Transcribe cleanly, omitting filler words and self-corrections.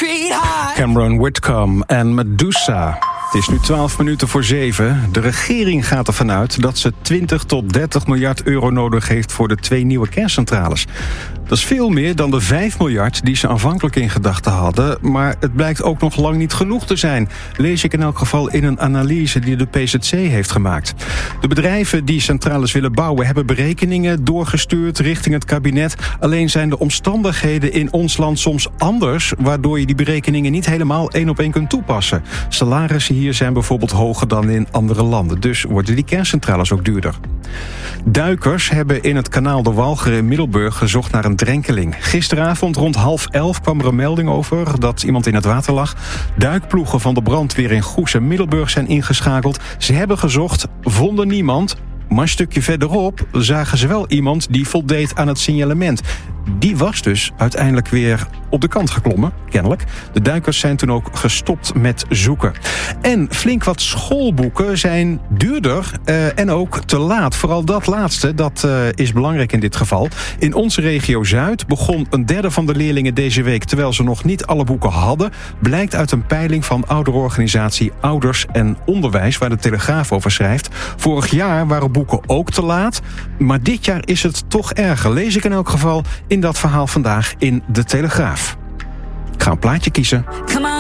Cameron Whitcomb en Medusa. Het is nu 7:12. De regering gaat ervan uit dat ze 20 tot 30 miljard euro nodig heeft voor de 2 nieuwe kerncentrales. Dat is veel meer dan de 5 miljard die ze aanvankelijk in gedachten hadden. Maar het blijkt ook nog lang niet genoeg te zijn. Lees ik in elk geval in een analyse die de PZC heeft gemaakt. De bedrijven die centrales willen bouwen hebben berekeningen doorgestuurd richting het kabinet. Alleen zijn de omstandigheden in ons land soms anders, waardoor je die berekeningen niet helemaal 1 op 1 kunt toepassen. Salarissen hier zijn bijvoorbeeld hoger dan in andere landen. Dus worden die kerncentrales ook duurder. Duikers hebben in het kanaal de Walcheren in Middelburg gezocht naar een drenkeling. Gisteravond rond 10:30 kwam er een melding over dat iemand in het water lag. Duikploegen van de brandweer in Goes en Middelburg zijn ingeschakeld. Ze hebben gezocht, vonden niemand. Maar een stukje verderop zagen ze wel iemand die voldeed aan het signalement. Die was dus uiteindelijk weer op de kant geklommen, kennelijk. De duikers zijn toen ook gestopt met zoeken. En flink wat schoolboeken zijn duurder en ook te laat. Vooral dat laatste, dat is belangrijk in dit geval. In onze regio Zuid begon een derde van de leerlingen deze week, terwijl ze nog niet alle boeken hadden, blijkt uit een peiling van ouderorganisatie Ouders en Onderwijs, waar de Telegraaf over schrijft. Vorig jaar waren boeken ook te laat, maar dit jaar is het toch erger. Lees ik in elk geval in dat verhaal vandaag in de Telegraaf. Ik ga een plaatje kiezen.